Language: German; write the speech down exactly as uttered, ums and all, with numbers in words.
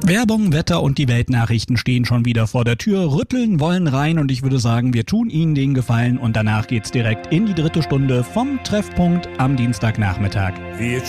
Werbung, Wetter und die Weltnachrichten stehen schon wieder vor der Tür, rütteln wollen rein und ich würde sagen, wir tun Ihnen den Gefallen und danach geht's direkt in die dritte Stunde vom Treffpunkt am Dienstagnachmittag. Wir